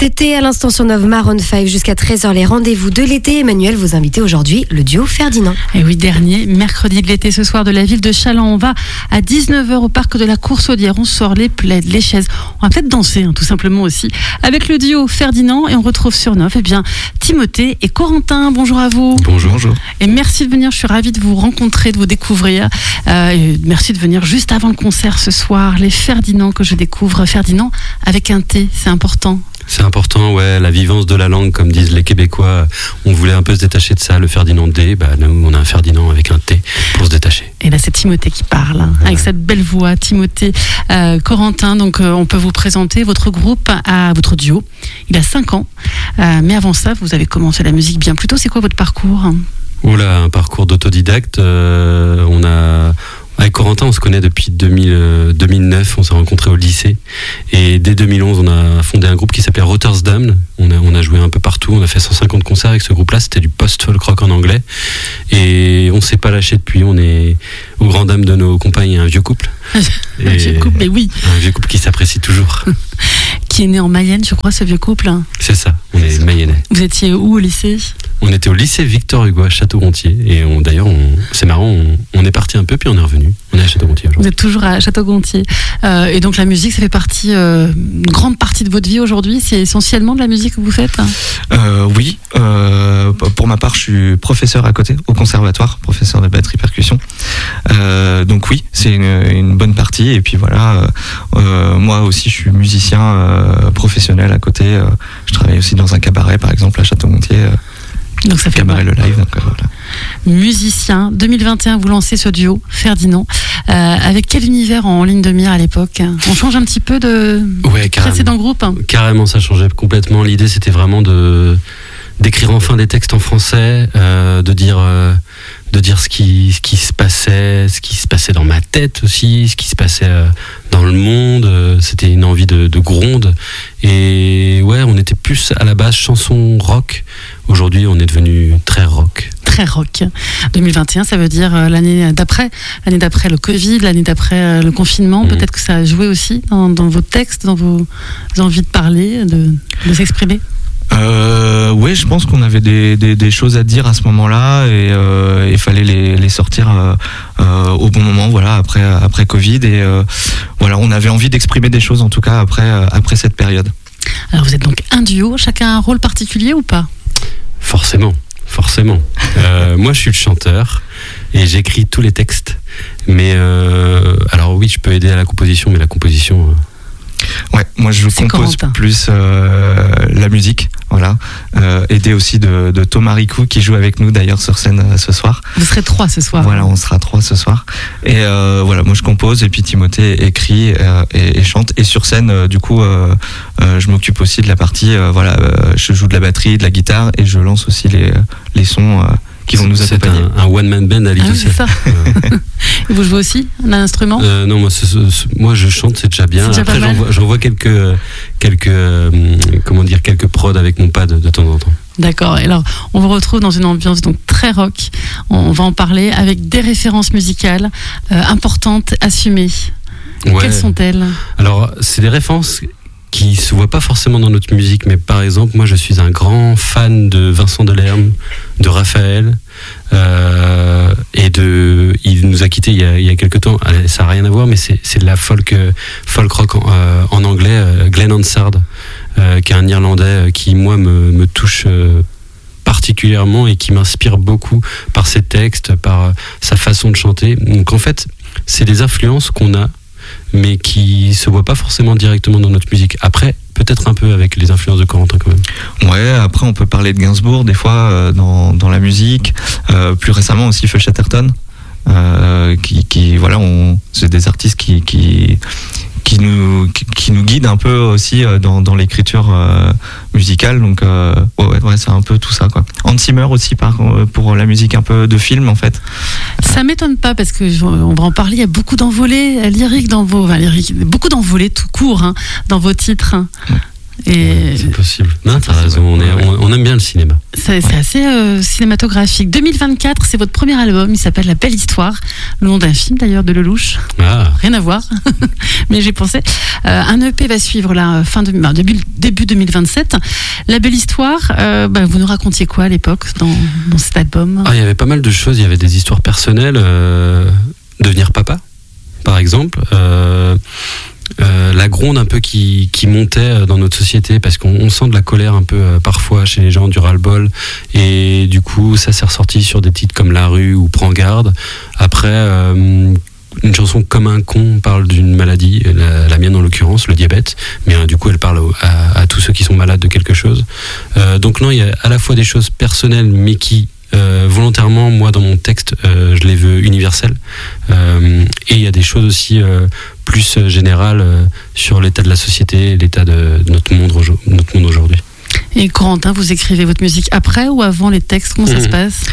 C'était à l'instant sur Nove Maroon 5 jusqu'à 13h les rendez-vous de l'été. Emmanuel, vous invitez aujourd'hui le duo Ferdinand. Et oui, dernier mercredi de l'été ce soir de la ville de Challans. On va à 19h au parc de la Course-Audière. On sort les plaids, les chaises. On va peut-être danser, tout simplement aussi. Avec le duo Ferdinand et on retrouve sur Nove, Timothée et Corentin. Bonjour à vous. Bonjour. Et merci de venir. Je suis ravie de vous rencontrer, de vous découvrir. Et merci de venir juste avant le concert ce soir. Les Ferdinand que je découvre. Ferdinand avec un T, c'est important. C'est important, ouais, la vivance de la langue, comme disent les Québécois. On voulait un peu se détacher de ça, le Ferdinand D. Nous, on a un Ferdinand avec un T pour se détacher. Et là, c'est Timothée qui parle, avec cette belle voix. Timothée, Corentin, donc on peut vous présenter votre groupe, votre duo. Il a 5 ans, mais avant ça, vous avez commencé la musique bien plus tôt. C'est quoi votre parcours ? Oula, un parcours d'autodidacte. Avec Corentin, on se connaît depuis 2009, on s'est rencontrés au lycée. Et dès 2011, on a fondé un groupe qui s'appelait Rotterdam. On a joué un peu partout, on a fait 150 concerts avec ce groupe-là, c'était du post-folk rock en anglais. Et on ne s'est pas lâché depuis, on est aux grandes dames de nos compagnes, un vieux couple. Un vieux couple, mais oui. Un vieux couple qui s'apprécie toujours. Qui est né en Mayenne, je crois, ce vieux couple. C'est ça, on est mayennais. Vous étiez où au lycée ? On était au lycée Victor Hugo à Château-Gontier. Et d'ailleurs, c'est marrant, on est parti un peu, puis on est revenu. On est à Château-Gontier aujourd'hui. Vous êtes toujours à Château-Gontier. Et donc la musique, ça fait partie, une grande partie de votre vie aujourd'hui. C'est essentiellement de la musique que vous faites ? Oui. Pour ma part, je suis professeur à côté, au conservatoire, professeur de batterie percussion. Donc oui, c'est une bonne partie. Et puis voilà, moi aussi, je suis musicien professionnel à côté. Je travaille aussi dans un cabaret, par exemple, à Château-Gontier. Donc ça fait cabaret le live. Donc, voilà. Musicien, 2021, vous lancez ce duo, Ferdinand. Avec quel univers en ligne de mire à l'époque ? On change un petit peu de précédent groupe ? Carrément, ça changeait complètement. L'idée, c'était vraiment d'écrire enfin des textes en français, de dire ce qui se passait dans ma tête aussi, ce qui se passait dans le monde. C'était une envie de gronde. Et ouais, on était plus à la base chanson rock. Aujourd'hui, on est devenu très rock. Très rock. 2021, ça veut dire l'année d'après le Covid, l'année d'après le confinement. Peut-être que ça a joué aussi dans vos textes, dans vos envies de parler, de s'exprimer. Oui, je pense qu'on avait des choses à dire à ce moment-là et il fallait les sortir au bon moment, voilà, après Covid. Et voilà, on avait envie d'exprimer des choses en tout cas après cette période. Alors vous êtes donc un duo, chacun a un rôle particulier ou pas ? Forcément. Moi, je suis le chanteur et j'écris tous les textes. Mais alors oui, je peux aider à la composition, mais la composition... Ouais, moi je compose Corentin. Plus la musique, voilà. Aidé aussi de Thomas Ricou qui joue avec nous d'ailleurs sur scène ce soir. Vous serez 3 ce soir. Voilà, on sera 3 ce soir. Et voilà, moi je compose et puis Timothée écrit et chante. Et sur scène, du coup, je m'occupe aussi de la partie, je joue de la batterie, de la guitare et je lance aussi les sons qui vont nous accompagner. C'est un one-man band à lui tout seul. C'est ça. Et vous jouez aussi un instrument ? Non, moi je chante, c'est déjà bien. Après, j'envoie quelques prods avec mon pad de temps en temps. D'accord. Et alors, on vous retrouve dans une ambiance donc très rock. On va en parler avec des références musicales importantes, assumées. Ouais. Quelles sont-elles ? Alors, c'est des références qui se voient pas forcément dans notre musique, mais par exemple, moi je suis un grand fan de Vincent Delerme, de Raphaël, il nous a quittés il y a quelques temps. Ça n'a rien à voir, mais c'est de la folk rock en anglais, Glenn Hansard, qui est un Irlandais qui moi me touche particulièrement et qui m'inspire beaucoup par ses textes, par sa façon de chanter. Donc en fait, c'est des influences qu'on a, mais qui se voient pas forcément directement dans notre musique. Après, peut-être un peu avec les influences de Corentin quand même. Ouais, après on peut parler de Gainsbourg des fois dans la musique. Plus récemment aussi Feu Chatterton, qui voilà, c'est des artistes qui nous guident un peu aussi dans l'écriture musicale. Donc ouais, c'est un peu tout ça quoi. Hans Zimmer aussi pour la musique un peu de film en fait. Ça m'étonne pas parce que on va en parler. Il y a beaucoup d'envolées lyriques beaucoup d'envolées tout court dans vos titres. Ouais. Et c'est possible. Non, t'as raison, on aime bien le cinéma. c'est assez cinématographique. 2024, c'est votre premier album, il s'appelle La Belle Histoire, le nom d'un film d'ailleurs de Lelouch. Rien à voir, mais j'ai pensé. Un EP va suivre là, début 2027. La Belle Histoire, vous nous racontiez quoi à l'époque dans cet album? Il y avait pas mal de choses, il y avait des histoires personnelles, devenir papa, par exemple. La gronde un peu qui montait dans notre société, parce qu'on sent de la colère un peu parfois chez les gens, du ras-le-bol, et du coup ça s'est ressorti sur des titres comme La Rue ou Prends garde. Après une chanson Comme un con parle d'une maladie, la mienne en l'occurrence, le diabète, mais du coup elle parle à tous ceux qui sont malades de quelque chose. Donc non, il y a à la fois des choses personnelles mais qui volontairement, moi dans mon texte, je les veux universelles, et il y a des choses aussi plus générales sur l'état de la société, l'état de notre monde aujourd'hui. Et Corentin, vous écrivez votre musique après ou avant les textes? Comment ça se passe?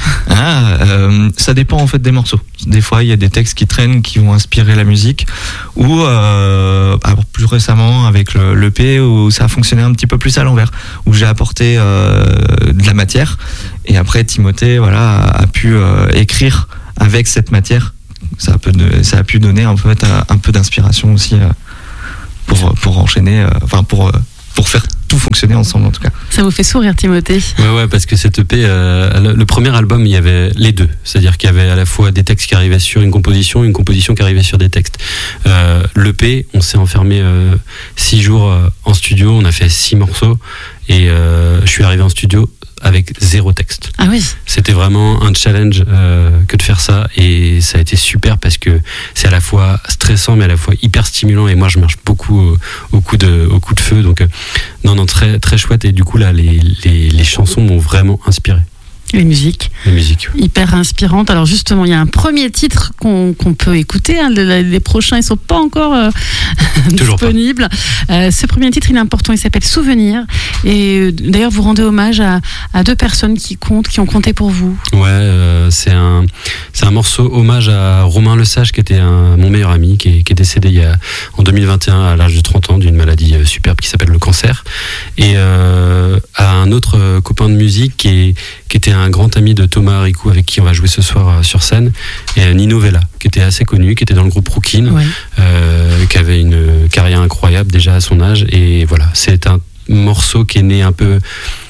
Ça dépend en fait des morceaux. Des fois, il y a des textes qui traînent, qui vont inspirer la musique, ou plus récemment avec l'EP où ça a fonctionné un petit peu plus à l'envers, où j'ai apporté de la matière, et après Timothée a pu écrire avec cette matière. Ça a pu donner un peu d'inspiration aussi pour enchaîner, pour faire tout fonctionner ensemble en tout cas. Ça vous fait sourire, Timothée? Ouais, parce que cette EP, le premier album, il y avait les deux. C'est-à-dire qu'il y avait à la fois des textes qui arrivaient sur une composition qui arrivait sur des textes. L'EP, on s'est enfermé 6 jours en studio, on a fait 6 morceaux, et je suis arrivé en studio avec 0 texte. Ah oui. C'était vraiment un challenge que de faire ça, et ça a été super parce que c'est à la fois stressant mais à la fois hyper stimulant, et moi je marche beaucoup au coup de feu, donc non, très très chouette, et du coup là les chansons m'ont vraiment inspiré. Les musiques. Hyper inspirantes. Alors justement, il y a un premier titre qu'on peut écouter. Les prochains, ils ne sont pas encore disponibles. Ce premier titre, il est important. Il s'appelle Souvenir. Et d'ailleurs, vous rendez hommage à 2 personnes qui ont compté pour vous. Ouais, c'est un morceau hommage à Romain Lesage, qui était mon meilleur ami, qui est décédé en 2021 à l'âge de 30 ans d'une maladie superbe qui s'appelle le cancer. Et à un autre copain de musique qui était un grand ami de Thomas Haricou, avec qui on va jouer ce soir sur scène, et Nino Vella, qui était assez connu, qui était dans le groupe Rookin, qui avait une carrière incroyable déjà à son âge. Et voilà, c'est un morceau qui est né un peu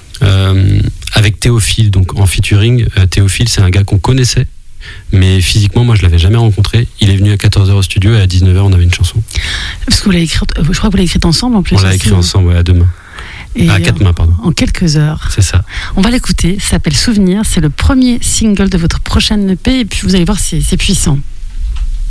avec Théophile, donc en featuring. Théophile, c'est un gars qu'on connaissait, mais physiquement, moi je l'avais jamais rencontré. Il est venu à 14h au studio, et à 19h on avait une chanson. Parce que vous l'avez écrite, je crois que vous l'avez écrite ensemble en plus. On l'a écrit ensemble, à 2 mains. À 4 mains, pardon. En quelques heures. C'est ça. On va l'écouter, ça s'appelle Souvenir, c'est le premier single de votre prochaine EP, et puis vous allez voir, c'est puissant.